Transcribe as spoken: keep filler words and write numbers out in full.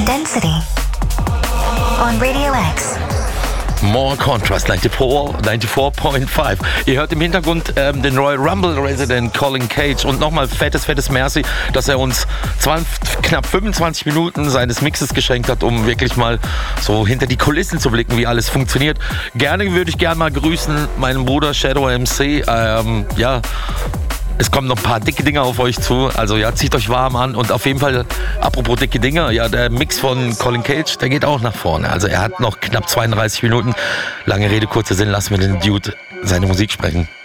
Density on Radio X. More Contrast, vierundneunzig Komma fünf. Ihr hört im Hintergrund ähm, den Royal Rumble Resident Colin Cage und nochmal fettes, fettes Merci, dass er uns zwanzig, knapp fünfundzwanzig Minuten seines Mixes geschenkt hat, um wirklich mal so hinter die Kulissen zu blicken, wie alles funktioniert. Gerne würde ich gerne mal grüßen, meinen Bruder Shadow M C. Ähm, ja, es kommen noch ein paar dicke Dinger auf euch zu, also ja, zieht euch warm an und auf jeden Fall, apropos dicke Dinger, ja, der Mix von Colin Cage, der geht auch nach vorne, also er hat noch knapp zweiunddreißig Minuten, lange Rede, kurzer Sinn, lassen wir den Dude seine Musik sprechen.